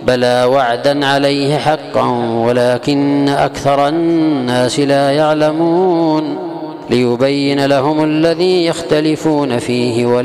بلى وعدا عليه حقا ولكن أكثر الناس لا يعلمون ليبين لهم الذي يختلفون فيه